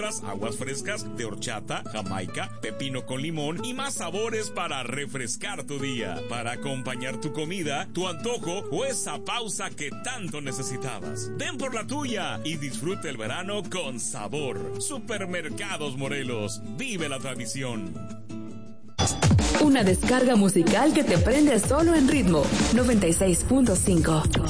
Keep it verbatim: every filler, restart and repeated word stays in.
Aguas frescas de horchata, jamaica, pepino con limón y más sabores para refrescar tu día, para acompañar tu comida, tu antojo o esa pausa que tanto necesitabas. Ven por la tuya y disfruta el verano con sabor. Supermercados Morelos, vive la tradición. Una descarga musical que te prende solo en ritmo noventa y seis punto cinco.